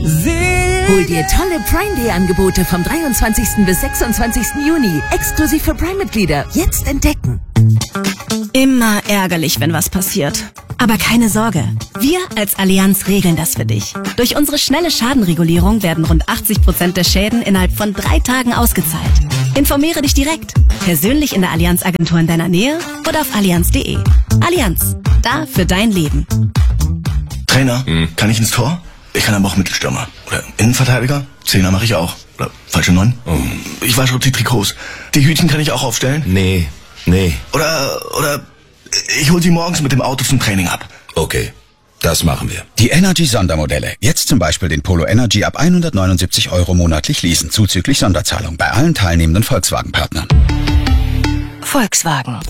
Hol dir tolle Prime Day Angebote vom 23. bis 26. Juni. Exklusiv für Prime-Mitglieder. Jetzt entdecken. Immer ärgerlich, wenn was passiert. Aber keine Sorge. Wir als Allianz regeln das für dich. Durch unsere schnelle Schadenregulierung werden rund 80% der Schäden innerhalb von 3 Tagen ausgezahlt. Informiere dich direkt. Persönlich in der Allianz-Agentur in deiner Nähe oder auf allianz.de. Allianz. Da für dein Leben. Trainer, kann ich ins Tor? Ich kann aber auch Mittelstürmer. Oder Innenverteidiger? Zehner mache ich auch. Oder falsche 9? Ich wasche die Trikots. Die Hütchen kann ich auch aufstellen? Nee. Oder ich hol sie morgens mit dem Auto zum Training ab. Okay, das machen wir. Die Energy-Sondermodelle. Jetzt zum Beispiel den Polo Energy ab 179 € monatlich leasen, zuzüglich Sonderzahlung bei allen teilnehmenden Volkswagen-Partnern. Volkswagen.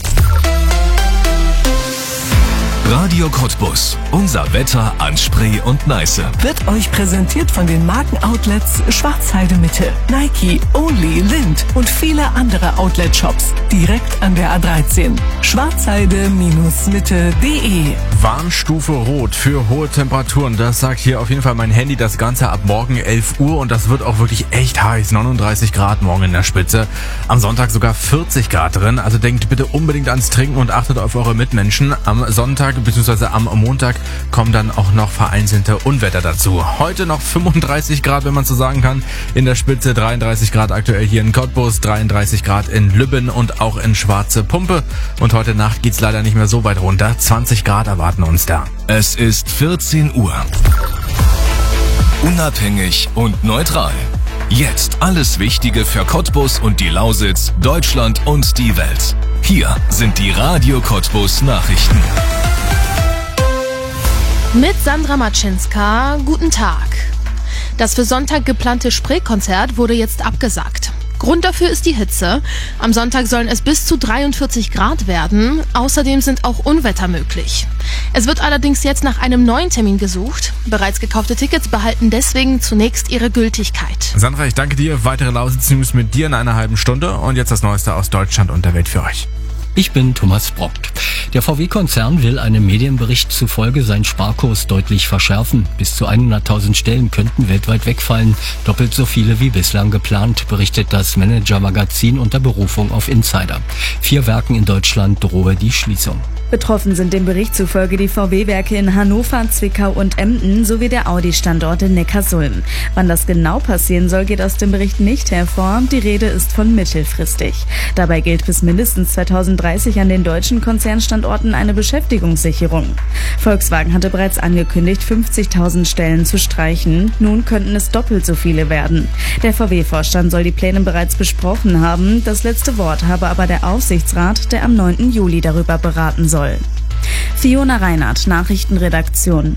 Radio Cottbus. Unser Wetter an Spree und Neiße. Wird euch präsentiert von den Markenoutlets Schwarzheide Mitte, Nike, Only, Lind und viele andere Outlet-Shops. Direkt an der A13. Schwarzheide-mitte.de. Warnstufe Rot für hohe Temperaturen. Das sagt hier auf jeden Fall mein Handy. Das Ganze ab morgen 11 Uhr und das wird auch wirklich echt heiß. 39 Grad morgen in der Spitze. Am Sonntag sogar 40 Grad drin. Also denkt bitte unbedingt ans Trinken und achtet auf eure Mitmenschen. Am Sonntag bzw. am Montag kommen dann auch noch vereinzelte Unwetter dazu. Heute noch 35 Grad, wenn man so sagen kann. In der Spitze 33 Grad aktuell hier in Cottbus, 33 Grad in Lübben und auch in Schwarze Pumpe. Und heute Nacht geht's leider nicht mehr so weit runter. 20 Grad erwarten uns da. Es ist 14 Uhr. Unabhängig und neutral. Jetzt alles Wichtige für Cottbus und die Lausitz, Deutschland und die Welt. Hier sind die Radio Cottbus Nachrichten. Mit Sandra Matschinska, guten Tag. Das für Sonntag geplante Spreekonzert wurde jetzt abgesagt. Grund dafür ist die Hitze. Am Sonntag sollen es bis zu 43 Grad werden. Außerdem sind auch Unwetter möglich. Es wird allerdings jetzt nach einem neuen Termin gesucht. Bereits gekaufte Tickets behalten deswegen zunächst ihre Gültigkeit. Sandra, ich danke dir. Weitere Lausitz-News mit dir in einer halben Stunde. Und jetzt das Neueste aus Deutschland und der Welt für euch. Ich bin Thomas Brockt. Der VW-Konzern will einem Medienbericht zufolge seinen Sparkurs deutlich verschärfen. Bis zu 100.000 Stellen könnten weltweit wegfallen, doppelt so viele wie bislang geplant, berichtet das Manager-Magazin unter Berufung auf Insider. 4 Werken in Deutschland drohe die Schließung. Betroffen sind dem Bericht zufolge die VW-Werke in Hannover, Zwickau und Emden sowie der Audi-Standort in Neckarsulm. Wann das genau passieren soll, geht aus dem Bericht nicht hervor. Die Rede ist von mittelfristig. Dabei gilt bis mindestens 2030 an den deutschen Konzernstandorten eine Beschäftigungssicherung. Volkswagen hatte bereits angekündigt, 50.000 Stellen zu streichen. Nun könnten es doppelt so viele werden. Der VW-Vorstand soll die Pläne bereits besprochen haben. Das letzte Wort habe aber der Aufsichtsrat, der am 9. Juli darüber beraten soll. Fiona Reinhardt, Nachrichtenredaktion.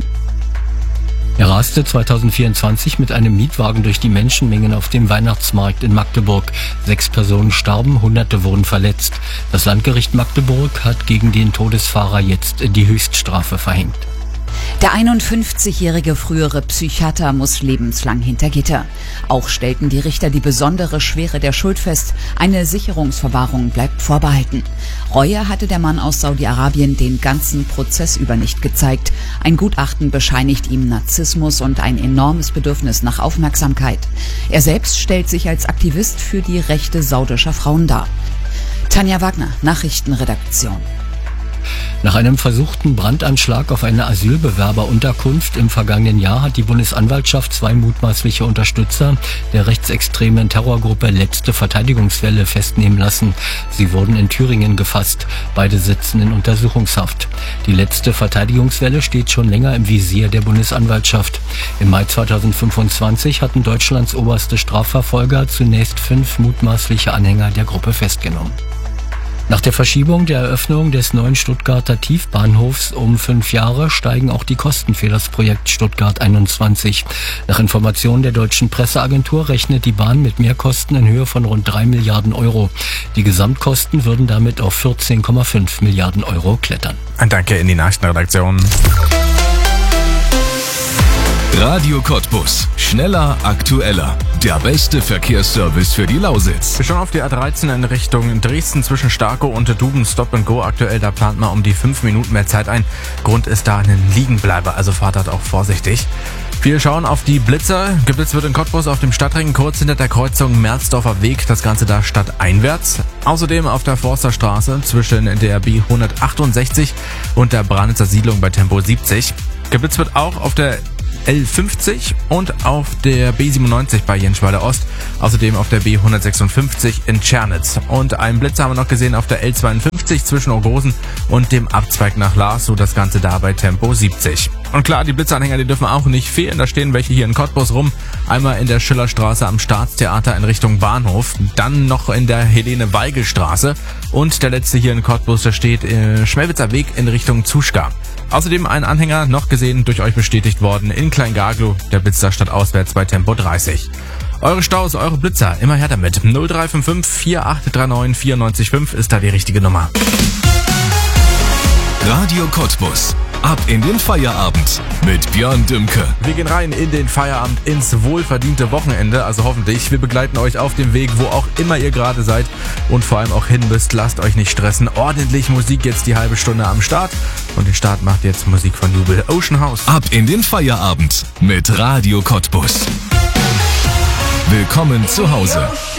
Er raste 2024 mit einem Mietwagen durch die Menschenmengen auf dem Weihnachtsmarkt in Magdeburg. 6 Personen starben, Hunderte wurden verletzt. Das Landgericht Magdeburg hat gegen den Todesfahrer jetzt die Höchststrafe verhängt. Der 51-jährige frühere Psychiater muss lebenslang hinter Gitter. Auch stellten die Richter die besondere Schwere der Schuld fest. Eine Sicherungsverwahrung bleibt vorbehalten. Reue hatte der Mann aus Saudi-Arabien den ganzen Prozess über nicht gezeigt. Ein Gutachten bescheinigt ihm Narzissmus und ein enormes Bedürfnis nach Aufmerksamkeit. Er selbst stellt sich als Aktivist für die Rechte saudischer Frauen dar. Tanja Wagner, Nachrichtenredaktion. Nach einem versuchten Brandanschlag auf eine Asylbewerberunterkunft im vergangenen Jahr hat die Bundesanwaltschaft 2 mutmaßliche Unterstützer der rechtsextremen Terrorgruppe Letzte Verteidigungswelle festnehmen lassen. Sie wurden in Thüringen gefasst. Beide sitzen in Untersuchungshaft. Die Letzte Verteidigungswelle steht schon länger im Visier der Bundesanwaltschaft. Im Mai 2025 hatten Deutschlands oberste Strafverfolger zunächst 5 mutmaßliche Anhänger der Gruppe festgenommen. Nach der Verschiebung der Eröffnung des neuen Stuttgarter Tiefbahnhofs um 5 Jahre steigen auch die Kosten für das Projekt Stuttgart 21. Nach Informationen der deutschen Presseagentur rechnet die Bahn mit Mehrkosten in Höhe von rund 3 Milliarden Euro. Die Gesamtkosten würden damit auf 14,5 Milliarden Euro klettern. Ein Danke in die Nachrichtenredaktion. Radio Cottbus. Schneller, aktueller. Der beste Verkehrsservice für die Lausitz. Schon auf die A13 in Richtung Dresden zwischen Starkow und Duben Stop and Go aktuell. Da plant man um die 5 Minuten mehr Zeit ein. Grund ist da ein Liegenbleiber, also fahrt dort auch vorsichtig. Wir schauen auf die Blitzer. Geblitzt wird in Cottbus auf dem Stadtring kurz hinter der Kreuzung Merzdorfer Weg. Das Ganze da stadteinwärts. Außerdem auf der Forsterstraße zwischen der B168 und der Branitzer Siedlung bei Tempo 70. Geblitzt wird auch auf der L50 und auf der B97 bei Jenschweiler Ost, außerdem auf der B156 in Tschernitz. Und einen Blitzer haben wir noch gesehen auf der L52 zwischen Orgosen und dem Abzweig nach Lars, so das Ganze da bei Tempo 70. Und klar, die Blitzanhänger, die dürfen auch nicht fehlen. Da stehen welche hier in Cottbus rum. Einmal in der Schillerstraße am Staatstheater in Richtung Bahnhof, dann noch in der Helene-Weigel-Straße und der letzte hier in Cottbus, der steht Schmelwitzer Weg in Richtung Zuschka. Außerdem ein Anhänger noch gesehen, durch euch bestätigt worden, in Kleingaglow, der Blitzer stadtauswärts bei Tempo 30. Eure Staus, eure Blitzer, immer her damit. 0355 4839 945 ist da die richtige Nummer. Radio Cottbus. Ab in den Feierabend mit Björn Dümke. Wir gehen rein in den Feierabend, ins wohlverdiente Wochenende, also hoffentlich. Wir begleiten euch auf dem Weg, wo auch immer ihr gerade seid und vor allem auch hin müsst. Lasst euch nicht stressen. Ordentlich Musik jetzt die halbe Stunde am Start. Und den Start macht jetzt Musik von Jubel. Ocean House. Ab in den Feierabend mit Radio Cottbus. Willkommen zu Hause.